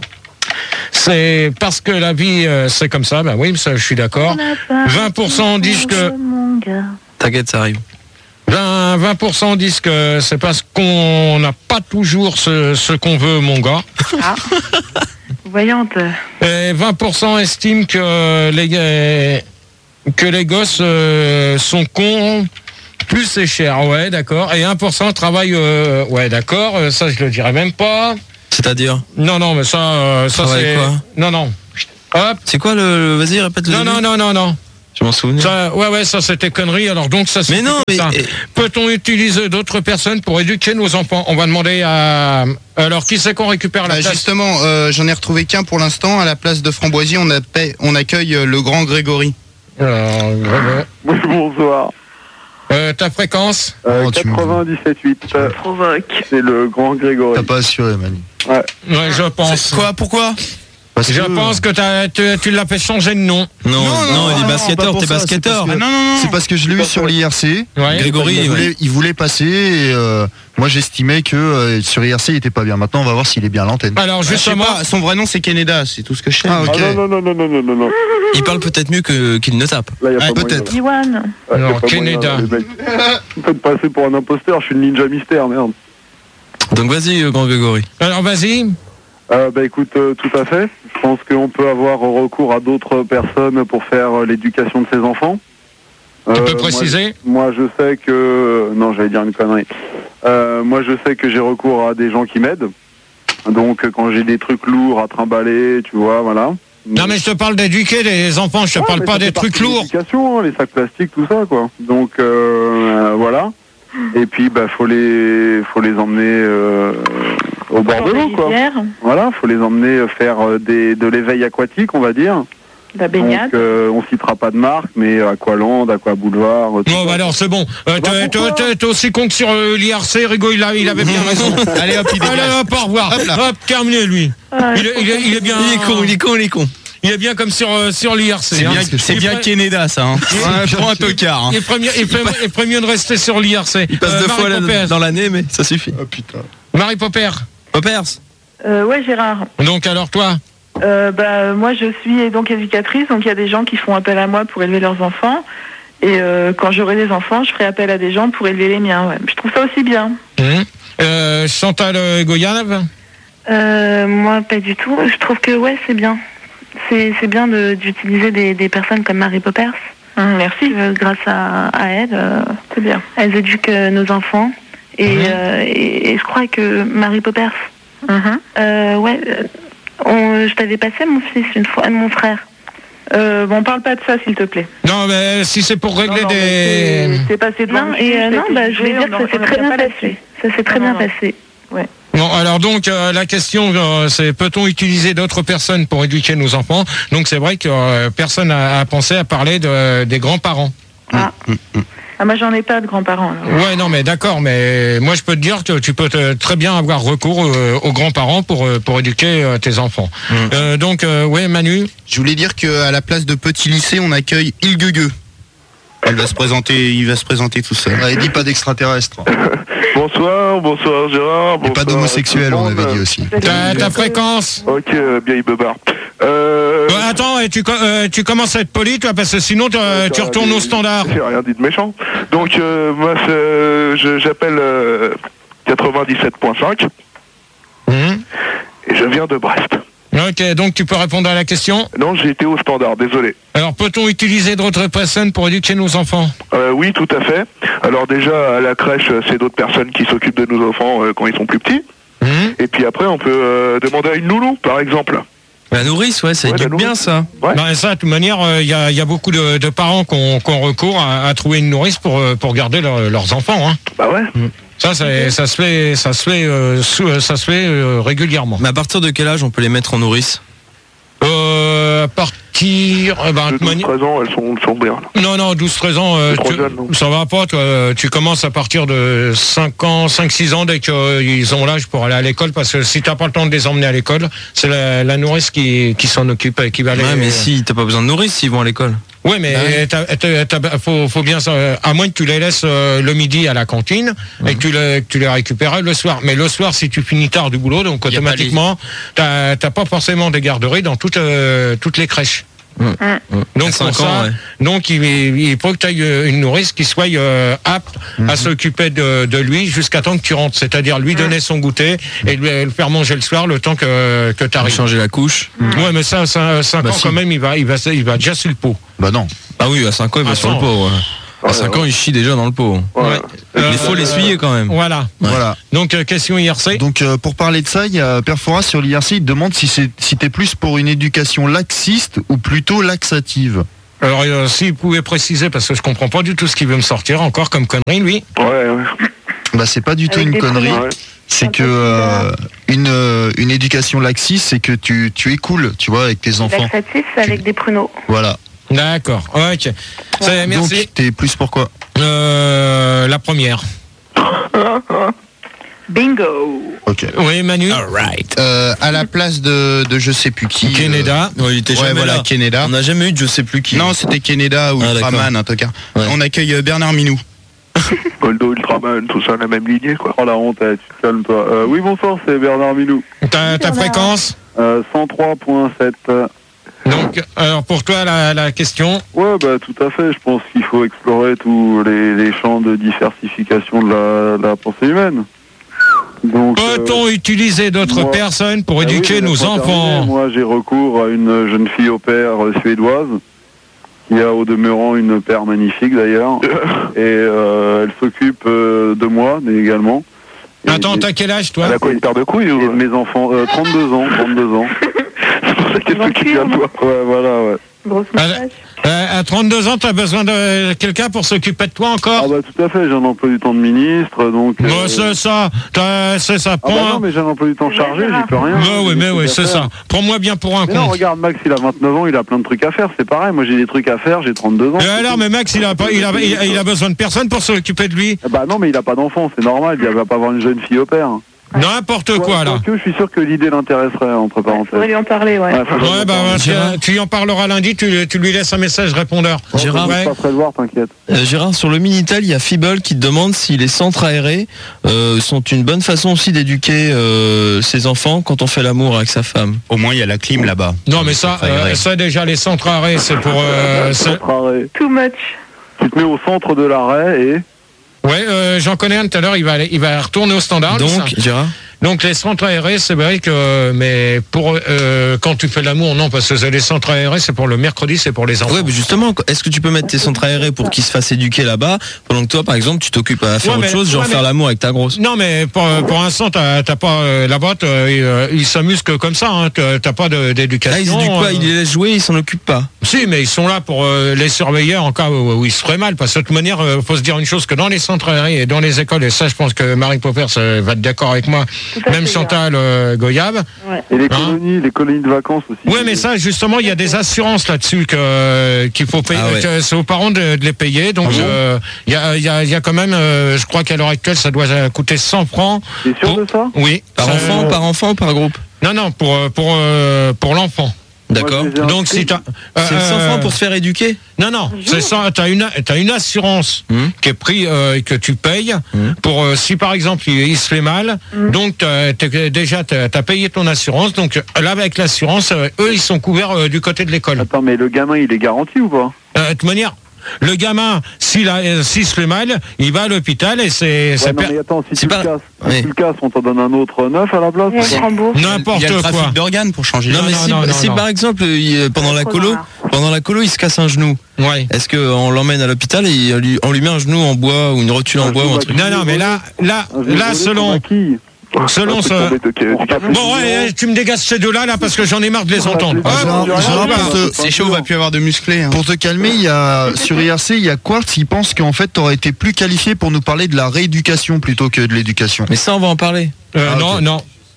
c'est parce que la vie euh, c'est comme ça. Ben oui, ça je suis d'accord. vingt pour cent disent que T'inquiète, ça arrive. vingt pour cent disent que c'est parce qu'on n'a pas toujours ce, ce qu'on veut, mon gars. Ah. Voyante. Et vingt pour cent estiment que les, que les gosses euh, sont cons, plus c'est cher. Ouais, d'accord. Et un pour cent travaillent... Euh, ouais, d'accord. euh, Ça, je le dirais même pas. C'est-à-dire? Non, non, mais ça, euh, ça Travaille c'est... quoi? Non, non. Hop. C'est quoi le... Vas-y, répète le Non, début. non, non, non, non. Je m'en souviens. Ça, ouais, ouais, ça c'était connerie. Alors donc ça. Mais non, mais ça. eh, Peut-on utiliser d'autres personnes pour éduquer nos enfants? On va demander à. Alors qui c'est qu'on récupère la Bah, place? justement, euh, j'en ai retrouvé qu'un pour l'instant. À la place de Framboisier, on, appelle- on accueille euh, le grand Grégory. Alors, Grégory. Oui, bonsoir. Euh, ta fréquence? Euh, Oh, tu me- quatre-vingt-dix-sept huit. euh, Provoque. C'est le grand Grégory. T'as pas assuré, Manu. Ouais, je pense. Quoi? Pourquoi? Parce Je que- pense que t'as- tu, tu l'as fait changer de nom. Non, non, non, il est non, basketteur, pas pour t'es ça, basketteur. c'est parce que- Ah non, non, non. C'est parce que je l'ai eu sur l'I R C. Ouais. Grégory, Il ouais. voulait, il voulait passer et euh, moi j'estimais que euh, sur I R C il était pas bien. Maintenant on va voir s'il est bien à l'antenne. Alors Je sais justement, pas, son vrai nom c'est Canada, c'est tout ce que je sais. Ah, ok. Ah non, non, non, non, non, non, non. Il parle peut-être mieux que qu'il ne tape. Là, y a Ah, pas moyen, peut-être. là. Iwan. Ouais, y a Non, pas Canada. moyen, les mecs. Vous me faites passer pour un imposteur, je suis le ninja mystère, merde. Donc vas-y, euh, grand Grégory. alors vas-y. Euh, bah écoute, euh, tout à fait. Je pense qu'on peut avoir recours à d'autres personnes pour faire euh, l'éducation de ses enfants. Tu Euh, peux moi, préciser? Moi, je sais que... Non, j'allais dire une connerie. Euh, moi, je sais que j'ai recours à des gens qui m'aident. Donc, quand j'ai des trucs lourds à trimballer, tu vois, voilà. Non mais je te parle d'éduquer les enfants. Je te Ouais, parle mais pas ça fait des trucs partie de lourds. l'éducation, hein, les sacs plastiques, tout ça, quoi. Donc, euh, euh, voilà. Et puis, bah, faut les, faut les emmener euh, au bord de l'eau, quoi. rivières, Voilà, faut les emmener faire euh, des, de l'éveil aquatique, on va dire. la baignade. Donc, euh, on citera pas de marque, mais Aqualand, Aqua Boulevard. euh, tout Bon, ça. bah alors c'est bon. Euh, Bah, t'es- pourquoi t'es t'es- t'es aussi con que sur euh, l'I R C. Rigaud, il, a- il avait bien raison. Allez hop, il Allez, dégage. hop, au revoir. Hop là. Hop, terminé lui. Ah, Il est, il est- il est bien. Il est con, il est con, il est con. Il est bien comme sur euh, sur l'I R C. C'est hein. bien, Il c'est bien ferait- Canada ça. Hein. Ouais, prends un tocard. Hein. Il ferait mieux, il ferait- il ferait mieux de rester sur l'I R C. Il passe Euh, deux Marie fois la- Popper. dans l'année, mais ça suffit. Oh putain. Marie Popper. Poppers. Euh, ouais, Gérard. Donc alors toi. Euh, bah, moi, je suis donc éducatrice, donc il y a des gens qui font appel à moi pour élever leurs enfants. Et euh, quand j'aurai des enfants, je ferai appel à des gens pour élever les miens. Ouais. Je trouve ça aussi bien. Hum. Euh, Chantal euh, Goyave. Euh, moi, pas du tout. Je trouve que ouais, c'est bien. C'est c'est bien de- d'utiliser des, des personnes comme Marie Poppers. Hum, merci. Euh, grâce à, à elle, euh, C'est bien. elles éduquent euh, nos enfants. Et, Mhm. euh, et, et je crois que Marie Poppers, Mhm. euh, ouais, euh, on- je t'avais passé mon fils une fois, mon frère. Euh, bon, parle pas de ça, s'il te plaît. Non, mais si c'est pour régler Non, non, des. mais c'est- C'est passé devant Non, le et juge, euh, ça a non, été bah, je voulais jugé, dire on que en- ça s'est on en très revient bien pas là-dessus. passé. Ça s'est très Non, bien non. passé. Bon, alors donc euh, la question euh, c'est peut-on utiliser d'autres personnes pour éduquer nos enfants? Donc c'est vrai que euh, personne a, a pensé à parler de, des grands-parents. Ah. Ah, moi, j'en ai pas de grands-parents. alors. Ouais, non, mais d'accord, mais moi je peux te dire que tu peux te- très bien avoir recours euh, aux grands-parents pour euh, pour éduquer euh, tes enfants. Euh, donc euh, ouais, Manu. Je voulais dire qu'à la place de Petit Lycée, on accueille Ilguegue. Elle va se présenter, il va se présenter tout seul. Ouais, il dit pas d'extraterrestre. Bonsoir, bonsoir Gérard. Et Bonsoir pas d'homosexuel, tout le on monde. avait dit aussi. Ta, ta fréquence. Ok, euh, bien, il me barre. Euh... Euh, attends, et tu co- euh, tu commences à être poli, toi, parce que sinon t'as- tu retournes au standard. J'ai rien dit de méchant. Donc, euh, moi, c'est- je- j'appelle euh, quatre-vingt-dix-sept point cinq Mhm. et je viens de Brest. Ok, donc tu peux répondre à la question. Non, j'ai été au standard, désolé. Alors peut-on utiliser d'autres personnes pour éduquer nos enfants? Euh, oui, tout à fait. Alors déjà, à la crèche, c'est d'autres personnes qui s'occupent de nos enfants euh, quand ils sont plus petits. Mhm. Et puis après, on peut euh, demander à une nounou, par exemple. La nourrice, ouais, ça Ouais, éduque la bien nourrice. ça. Ouais. Ben, ça, de toute manière, il y, a, y a beaucoup de, de parents qui ont, qui ont recours à, à trouver une nourrice pour, euh, pour garder leur- leurs enfants. Hein. Bah ouais. Ça, ça, ça se fait, ça se fait, euh, sous- ça se fait euh, régulièrement. Mais à partir de quel âge on peut les mettre en nourrice? Euh, à partir... euh, ben, De de douze mani- treize ans, elles sont, sont bien. Là. Non, non, douze treize ans, euh, C'est trop tu- jeune, non. ça va pas, toi. Tu commences à partir de cinq ans, cinq six ans dès qu'ils ont l'âge pour aller à l'école, parce que si t'as pas le temps de les emmener à l'école, c'est la, la nourrice qui, qui s'en occupe, qui va aller... Ouais, mais si, t'as pas besoin de nourrice s'ils vont à l'école. Ouais, mais t'as, t'as, t'as, faut, faut bien, euh, à moins que tu les laisses euh, le midi à la cantine Ouais. et que tu, les, que tu les récupères le soir. Mais le soir, si tu finis tard du boulot, donc Y a automatiquement, t'as, t'as pas forcément des garderies dans toutes, euh, toutes les crèches. Ouais. Donc À cinq pour ça, ans, ouais. donc il, il faut que tu aies une nourrice qui soit euh, apte à s'occuper de, de lui jusqu'à temps que tu rentres, c'est-à-dire lui donner son goûter et lui, le faire manger le soir le temps que, que tu arrives. Changer la couche. Ouais, mais ça, ça cinq Bah, ans si. quand même, il va, il va, il va déjà sur le pot. Bah non. Ah oui, à cinq ans, il va Ah, sur le non. pot. Ouais. À Ouais, cinq ouais. ans, il chie déjà dans le pot. Ouais. Ouais. Mais Euh, il faut l'essuyer quand même. Voilà. Ouais. Voilà. Donc euh, question I R C. Donc euh, pour parler de ça, il y a Perfora sur l'I R C, il te demande si c'est si t'es plus pour une éducation laxiste ou plutôt laxative. Alors euh, s'il pouvait préciser, parce que je comprends pas du tout ce qu'il veut me sortir encore comme connerie, lui. Ouais, ouais. Bah c'est pas du tout Avec une des connerie. prénoms. Ouais. C'est Un que peu euh, une euh, une éducation laxiste, c'est que tu tu écoules, tu vois, avec tes enfants. Laxatif avec des pruneaux. Voilà. D'accord. Ok. C'est- merci. Donc t'es plus pour quoi? Euh, la première. Bingo. Ok. Oui, Manu. Alright. Euh, à la place de, de je sais plus qui. Canada. Ouais, il était euh, ouais, jamais voilà, là. Canada. On n'a jamais eu de je sais plus qui. Non, c'était Canada ou Ah, d'accord. Ultraman, un tocard. Ouais. On accueille euh, Bernard Minou. Goldo, Ultraman, tout ça, la même lignée, quoi. Oh la honte, eh, tu te calmes-toi. Euh, oui, bonsoir, c'est Bernard Milou. Ta, ta fréquence. Euh, cent trois virgule sept. Donc, alors pour toi la, la question. Ouais, bah tout à fait. Je pense qu'il faut explorer tous les, les champs de diversification de la, de la pensée humaine. Donc, Peut-on euh, utiliser d'autres moi- personnes pour ah oui, éduquer mais nos laisse-moi enfants? terminer. Moi, j'ai recours à une jeune fille au père euh, suédoise, qui a au demeurant une paire magnifique d'ailleurs, et euh, elle s'occupe euh, de moi mais également. Et Attends, des- t'as quel âge toi? Elle a quoi, une paire de couilles et de ou... mes enfants, euh, trente-deux ans, trente-deux ans. C'est pour ça qu'elle s'occupe bien de toi. Ouais, voilà, ouais. Grosse Ah, moustache. Euh, à trente-deux ans, t'as besoin de quelqu'un pour s'occuper de toi Ah encore? bah tout à fait, j'ai un emploi du temps de ministre, donc... Bon, euh, c'est ça, t'as- c'est ça, Ah bah prends. non, mais j'ai un emploi du temps chargé, j'y peux rien. Bah J'ai oui, des mais trucs oui, à c'est faire. ça. Prends-moi bien pour un Mais non, con. regarde, Max, il a vingt-neuf ans, il a plein de trucs à faire, c'est pareil, moi j'ai des trucs à faire, j'ai trente-deux ans. Et alors, mais Max, il a pas, il a, il a, il a besoin de personne pour s'occuper de lui. Bah non, mais il a pas d'enfant, c'est normal, il va pas avoir une jeune fille au père. N'importe quoi là. Que je suis sûr que l'idée l'intéresserait, entre Faudrait parenthèses. lui en parler, ouais. Ouais, faudrait Ouais, lui bah, parler. tu, tu y en parleras lundi, tu, tu lui laisses un message répondeur. Gérard, Je Ouais. passerai le voir, t'inquiète. Euh, Gérard, sur le Minitel, il y a Fibol qui te demande si les centres aérés euh, sont une bonne façon aussi d'éduquer euh, ses enfants quand on fait l'amour avec sa femme. Au moins, il y a la clim là-bas. Non, mais ça, euh, ça déjà, les centres arrêts, c'est pour. Euh, c'est- Centre arrêt. Too much. Tu te mets au centre de l'arrêt et... ouais, euh, j'en connais un tout à l'heure, il va, aller- il va retourner au standard. lui, ça. Donc, Gérard, Donc les centres aérés, c'est vrai que, mais pour euh, quand tu fais l'amour, non, parce que les centres aérés, c'est pour le mercredi, c'est pour les enfants. ouais, mais justement, est-ce que tu peux mettre tes centres aérés pour qu'ils se fassent éduquer là-bas pendant que toi, par exemple, tu t'occupes à faire Ouais, autre mais- chose, genre ouais, mais- faire l'amour avec ta grosse? Non, mais pour, pour l'instant, t'as t'as pas euh, la boîte, euh, ils, euh, ils s'amusent que comme ça. Hein, t'as t'as pas de- Là, d'éducation. ils éduquent pas, euh. ils les laissent jouer, ils s'en occupent pas. Si, mais ils sont là pour euh, les surveiller en cas où, où ils se feraient mal. Parce que de toute manière, euh, faut se dire une chose, que dans les centres aérés et dans les écoles, et ça, je pense que Marie Popper ça, va être d'accord avec moi, Tout à même fait, Chantal euh, Goyave. Et les Hein colonies, les colonies de vacances aussi. Oui, mais ça, justement, il y a des assurances là-dessus que qu'il faut payer. Ah ouais. que c'est aux parents de, de les payer. Donc, Ah bon euh, il y, a, il y, a, il y a quand même, euh, je crois qu'à l'heure actuelle, ça doit coûter cent francs. T'es sûr Bon. de ça? Oui. Par Ça- enfant, par enfant ou par groupe? Non, non, pour euh, pour euh, pour l'enfant. D'accord. Moi, je les ai Donc, inscrits. si t'as C'est euh, cent francs pour se faire éduquer? Non, non, c'est ça. T'as une, t'as une assurance Hum. qui est prise, euh, que tu payes Hum. pour euh, si par exemple il, il se fait mal. Donc t'as- t'es- déjà t'as as payé ton assurance. Donc là avec l'assurance, euh, eux ils sont couverts euh, du côté de l'école. Attends, mais le gamin, il est garanti ou pas? Euh, de toute manière, le gamin, s'il a, euh, s'il se fait mal, il va à l'hôpital et c'est Ouais, c'est non, per- mais attends, si c'est tu pas- le casses, Oui. si tu le casses, on t'en donne un autre neuf à la place. On ou se pas rembourse. n'importe Il y a le quoi. trafic d'organes pour changer. Non, Non, mais non, si, non, non, si non. par exemple, il- pendant la Trop colo, noir. pendant la colo, il se casse un genou. Ouais. Est-ce qu'on l'emmène à l'hôpital et on lui, on lui met un genou en bois ou une rotule en Un bois ou genou un truc? Non, non, mais là, là, Un genou là, volé, selon, pour qui? selon ce. Tombé de- du café. Bon, ouais, tu me dégages ces deux-là, là, parce que j'en ai marre de les entendre. Ah, Hop, Gérard, Gérard, hop, pour te- C'est chaud, va plus avoir de musclés. hein. Pour te calmer, il y a sur I R C, il y a Quartz, il pense qu'en fait, tu aurais été plus qualifié pour nous parler de la rééducation plutôt que de l'éducation. Mais ça, on va en parler. Euh, Ah, non, ok. non.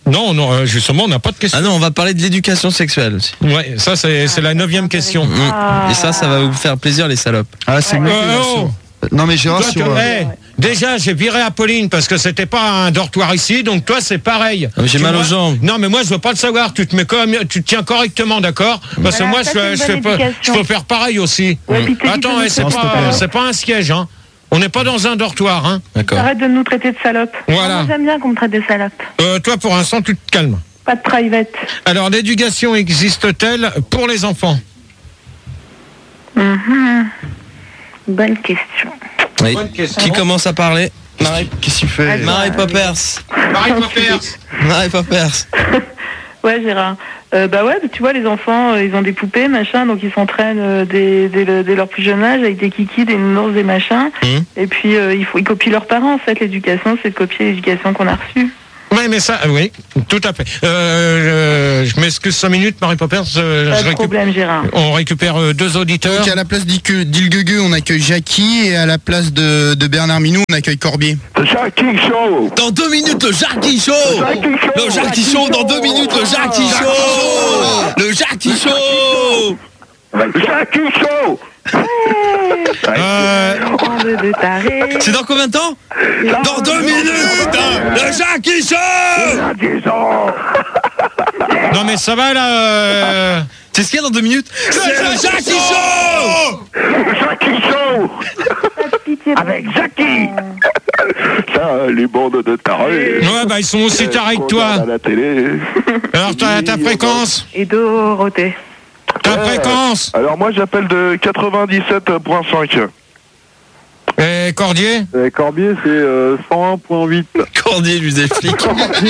Non, non, euh, justement, on n'a pas de question. Ah non, on va parler de l'éducation sexuelle aussi. Ouais, ça c'est c'est la neuvième question. Mmh. Ah. Et ça, ça va vous faire plaisir, les salopes. Ah, c'est Euh, mieux. oh. Non, mais Gérard, Toi, sur. tu- euh, hey, déjà, j'ai viré Apolline parce que c'était pas un dortoir ici, donc toi, c'est pareil. Ah, mais j'ai Tu mal vois- aux jambes. Non, mais moi, je veux pas le savoir. Tu te mets comme, tu te tiens correctement, d'accord? Parce que Voilà, moi, ça, je, c'est une je fais bonne pas, je éducation. peux faire pareil aussi. Ouais, puis t'évites Attends, de hey, nous c'est Non, s'il te pas, plaît. c'est pas un siège, hein. On n'est pas dans un dortoir, hein. D'accord. Arrête de nous traiter de salopes. Voilà. Moi, j'aime bien qu'on me traite de salopes. Euh, toi, pour l'instant, tu te calmes. Pas de private. Alors, l'éducation existe-t-elle pour les enfants? Mhm. Bonne question. Oui. Bonne question. Qui commence à parler? Marie, Qu'est-ce que tu fais? Attends. Marie Poppers. Marie Poppers. Marie Poppers. Ouais, Gérard. Euh, bah ouais, tu vois, les enfants, euh, ils ont des poupées, machin, donc ils s'entraînent euh, dès, dès, le- dès leur plus jeune âge avec des kikis, des nounours, des machins. Mhm. Et puis, euh, il faut, ils copient leurs parents, en fait. L'éducation, c'est de copier l'éducation qu'on a reçue. Oui, mais ça, oui, tout à fait. Euh, je je m'excuse cinq minutes, Marie Poppers. euh, Pas je de récup- problème, Gérard. On récupère euh, deux auditeurs. Donc à la place d'Ilgue- d'Ilguegueux, on accueille Jackie, et à la place de, de Bernard Minou, on accueille Corbier. Jackie Show. Dans deux minutes, le Jackie Show. Jackie Show. Le Jackie Show, dans deux minutes, le Jackie Show. Le Jackie Show. Jackie Show. Euh, Bande de tarés. C'est dans combien de temps? Dans deux minutes. Le Jackie Show. Jackie Show. non, mais ça va là. euh, C'est ce qu'il y a dans deux minutes? C'est le Jackie Show. Jackie Show. Pas de pitié. Avec Jackie. Ça, les bandes de tarés. Ouais, bah ils sont aussi tarés que toi. À la télé. Alors ta, ta fréquence, Et Dorothée. ta Ouais. fréquence. Alors moi j'appelle de quatre-vingt-dix-sept virgule cinq. Et Cordier. Et Corbier, c'est euh, cent un virgule huit. Cordier, lui des flics.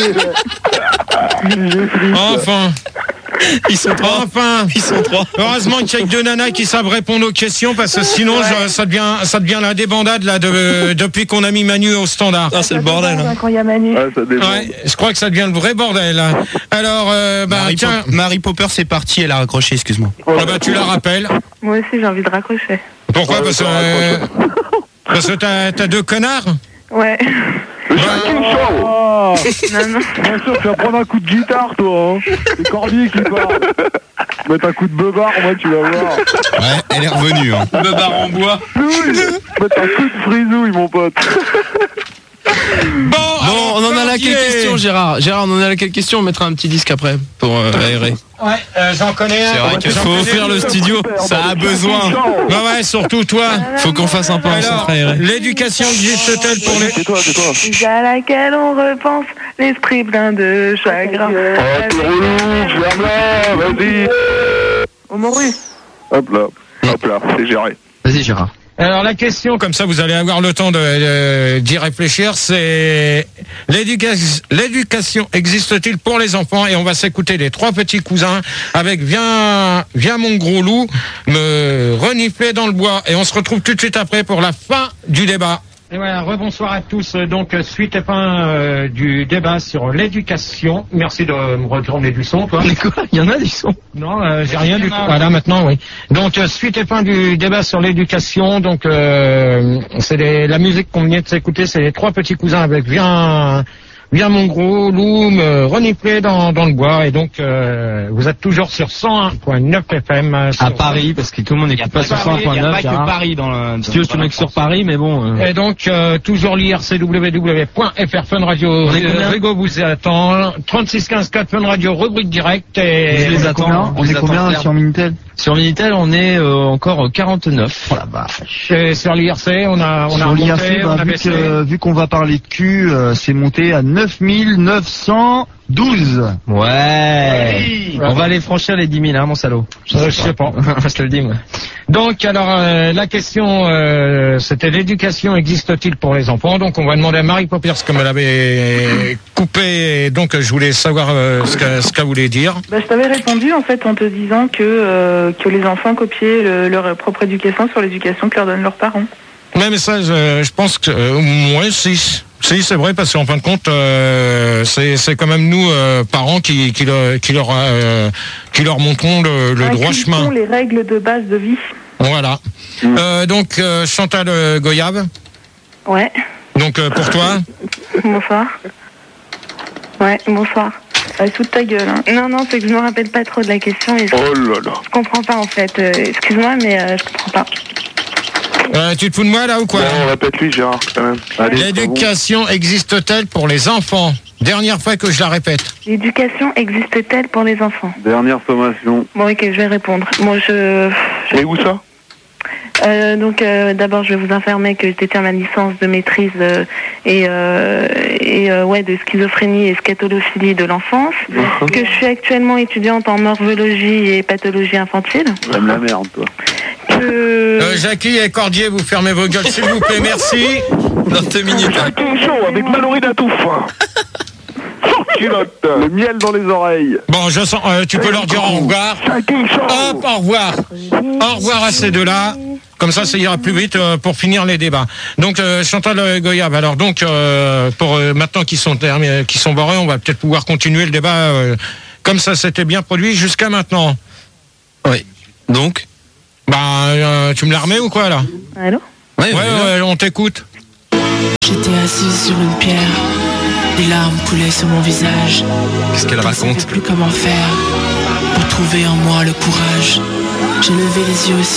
Enfin, Ils sont trois. enfin. Ils sont trois. Heureusement qu'il y a que deux nanas qui savent répondre aux questions parce que sinon je- ça devient ça devient la débandade là de, depuis qu'on a mis Manu au standard. Ah, c'est le bordel. hein. Quand il y a Manu. Ouais, ça dépend. Ouais, je crois que ça devient le vrai bordel. hein. Alors, euh, bah Marie, tiens, Pop- Marie Popper, c'est parti, elle a raccroché, excuse-moi. ah bah, tu la rappelles. Moi aussi, j'ai envie de raccrocher. Pourquoi? Ouais, Parce que ça euh, parce que t'as t'as deux connards. Ouais. Jackie Show. Ah, Non, non. bien sûr, tu vas prendre un coup de guitare, toi. Hein. C'est Corbier qui parle. Mettre un coup de beubard, moi, tu vas voir. Ouais, elle est revenue. Hein. Le bar en bois. Nouille. Mettre un coup de frisouille, mon pote. Bon, Bon, on en a laquelle Cordier. question, Gérard? Gérard, on en a laquelle question? On mettra un petit disque après pour euh, aérer. Ouais, euh, j'en connais un. C'est vrai qu'il J'en faut connais offrir un. le studio. Ça a besoin. Ouais, ouais, surtout toi. Faut qu'on fasse un peu un Alors, centre aéré. l'éducation existe-t-elle pour les... C'est toi, c'est toi. À laquelle on repense, l'esprit plein de chagrin. Oh, t'es relou, ferme-la, vas-y. Au Moru. Hop là, hop là, c'est géré. Vas-y, Gérard. Alors la question, comme ça vous allez avoir le temps de, de- d'y réfléchir, c'est l'éducation, l'éducation existe-t-il pour les enfants? Et on va s'écouter les trois petits cousins avec Viens, viens mon gros loup, me renifler dans le bois. Et on se retrouve tout de suite après pour la fin du débat. Et voilà, rebonsoir à tous. Donc, suite et fin euh, du débat sur l'éducation. Merci de me retourner du son, toi. Mais quoi? Il y en a des sons. Non, euh, j'ai rien du tout. Voilà, maintenant, oui. Donc, euh, suite et fin du débat sur l'éducation. Donc, euh, c'est les- la musique qu'on vient de s'écouter. C'est les trois petits cousins avec Viens, viens mon gros loup, me renifler dans, dans le bois. Et donc, euh, vous êtes toujours sur cent un virgule neuf F M. euh, À sur- Paris, parce que tout le monde n'écoute pas sur cent un Paris, virgule il y a neuf. pas que Gérard. Paris dans le. Si tu veux, je te mets que sur Paris, mais bon. euh, Et donc, euh, toujours l'I R C W W point F R Fun Radio. On est combien Rigo vous attend. trente-six quinze quatre Fun Radio, rubrique direct. Et Je les attends. Combien je On les est combien attends sur Minitel? Sur Minitel, on est euh, encore quarante-neuf. Oh la vache. Et sur l'I R C, on a, on a Sur l'I R C, remonté, bah, on a vu baissé. que- vu qu'on va parler de cul, euh, c'est monté à neuf mille neuf cent douze. Ouais. On va aller franchir les dix mille, hein, mon salaud. Euh, je sais pas. Je te le dis, moi. Donc, alors, euh, la question, euh, c'était l'éducation existe-t-il pour les enfants? Donc, on va demander à Marie Poppers, comme elle avait coupé, et donc je voulais savoir euh, ce qu'elle ce qu'elle voulait dire. Bah, je t'avais répondu en fait en te disant que, euh, que les enfants copiaient le- leur propre éducation sur l'éducation que leur donnent leurs parents. Ouais, mais ça, je, je pense que, euh, ouais, si. Si, c'est vrai, parce qu'en fin de compte, euh, c'est c'est quand même nous, euh, parents, qui, qui, le- qui, leur, euh, qui leur montrons le, le droit Inculquons chemin. les règles de base de vie. Voilà. Euh, donc, euh, Chantal euh, Goyave, Ouais. donc euh, pour toi, Bonsoir. Ouais, bonsoir. Elle fout de ta gueule. Hein. Non, non, c'est que je me rappelle pas trop de la question et je, Oh là là. je comprends pas en fait. Euh, excuse-moi, mais euh, je comprends pas. Euh, tu te fous de moi là ou quoi? Bon, répète-lui, Gérard, quand même. Allez, L'éducation existe-t-elle pour les enfants? Dernière fois que je la répète. L'éducation existe-t-elle pour les enfants? Dernière sommation. Bon, ok, je vais répondre. Moi, je. Mais où ça? Euh, donc, euh, d'abord, je vais vous informer que je détiens ma licence de maîtrise euh, et, euh, et euh, ouais, de schizophrénie et scatolophilie de l'enfance. Uh-huh. Que je suis actuellement étudiante en morphologie et pathologie infantile. T'aimes la merde, toi. Que. Euh, Jackie et Cordier, vous fermez vos gueules s'il vous plaît, merci. Dans deux minutes. Jackie Show avec Mallory Datouf. Culotte. Le miel dans les oreilles. Bon, je sens, euh, tu peux leur dire au revoir. Jackie Show. Hop, au revoir. Au revoir à ces deux-là. Comme ça, ça ira plus vite euh, pour finir les débats. Donc, euh, Chantal euh, Goyave. Alors, donc, euh, pour euh, maintenant qu'ils sont terminés, qu'ils sont barrés, on va peut-être pouvoir continuer le débat euh, comme ça s'était bien produit jusqu'à maintenant. Oui. Donc. Bah, euh, tu me l'as remis ou quoi là? Allô? Ouais, Ouais, ouais, on t'écoute. J'étais assise sur une pierre, des larmes coulaient sur mon visage. Qu'est-ce qu'elle Je ne savais raconte? plus comment faire pour trouver en moi le courage. J'ai levé les yeux au ciel.